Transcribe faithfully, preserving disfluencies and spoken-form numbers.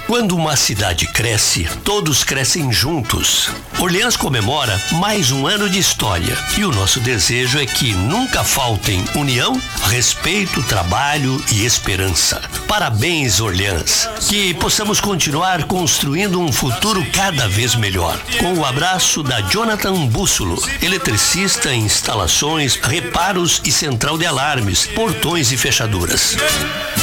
Quando uma cidade cresce, todos crescem juntos. Orleans comemora mais um ano de história e o nosso desejo é que nunca faltem união, respeito, trabalho e esperança. Parabéns, Orleans. Que possamos continuar construindo um futuro cada vez melhor. Com o abraço da Jonathan Bússolo, eletricista em instalações, reparos e central de alarmes, portões e fechaduras.